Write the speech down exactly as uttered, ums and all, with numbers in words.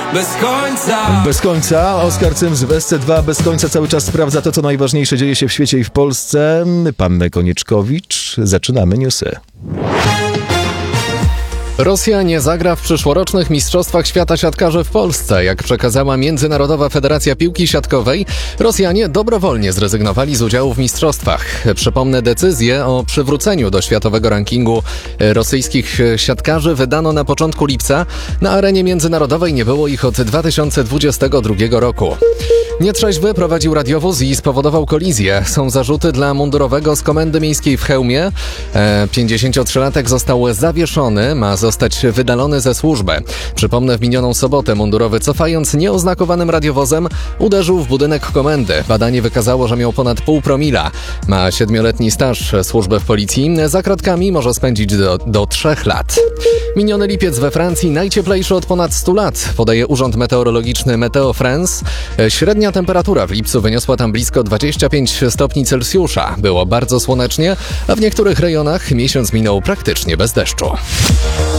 bez końca. Bez końca, Oskar Cyms w S C dwa bez końca cały czas sprawdza to, co najważniejsze dzieje się w świecie i w Polsce. Pan Konieczkowicz, zaczynamy newsy. Rosja nie zagra w przyszłorocznych Mistrzostwach Świata Siatkarzy w Polsce. Jak przekazała Międzynarodowa Federacja Piłki Siatkowej, Rosjanie dobrowolnie zrezygnowali z udziału w mistrzostwach. Przypomnę, decyzję o przywróceniu do światowego rankingu rosyjskich siatkarzy wydano na początku lipca. Na arenie międzynarodowej nie było ich od dwa tysiące dwudziestego drugiego roku. Nietrzeźwy prowadził radiowóz i spowodował kolizję. Są zarzuty dla mundurowego z Komendy Miejskiej w Chełmie. pięćdziesięciotrzylatek został zawieszony, ma zostać wydalony ze służby. Przypomnę, w minioną sobotę mundurowy, cofając nieoznakowanym radiowozem, uderzył w budynek komendy. Badanie wykazało, że miał ponad pół promila. Ma siedmioletni staż służby w policji. Za kratkami może spędzić do, do trzech lat. Miniony lipiec we Francji najcieplejszy od ponad stu lat, podaje urząd meteorologiczny Meteo France. Średnia temperatura w lipcu wyniosła tam blisko dwadzieścia pięć stopni Celsjusza. Było bardzo słonecznie, a w niektórych rejonach miesiąc minął praktycznie bez deszczu.